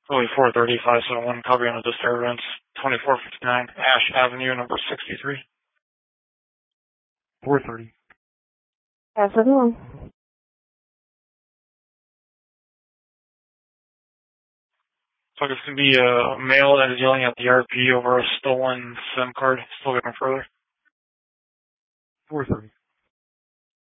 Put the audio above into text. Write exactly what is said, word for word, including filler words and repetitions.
Philly four thirty, five seven one, copy on a disturbance, twenty-four fifty-nine, Ash Avenue, number sixty-three. four thirty. five seven one. So this could be a male that is yelling at the R P over a stolen SIM card. Still looking further. four thirty.